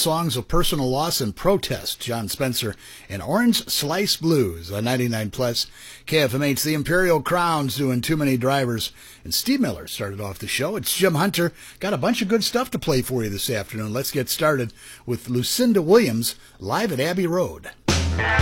songs of personal loss and protest. John Spencer and Orange Slice Blues on 99 Plus. KFMH, the Imperial Crown's doing Too Many Drivers. And Steve Miller started off the show. It's Jim Hunter. Got a bunch of good stuff to play for you this afternoon. Let's get started with Lucinda Williams live at Abbey Road.